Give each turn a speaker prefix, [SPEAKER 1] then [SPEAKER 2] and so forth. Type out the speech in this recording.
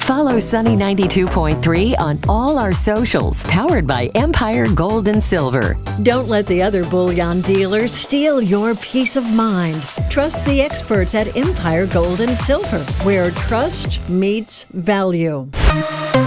[SPEAKER 1] Follow Sunny 92.3 on all our socials, powered by Empire Gold and Silver.
[SPEAKER 2] Don't let the other bullion dealers steal your peace of mind. Trust the experts at Empire Gold and Silver, where trust meets value.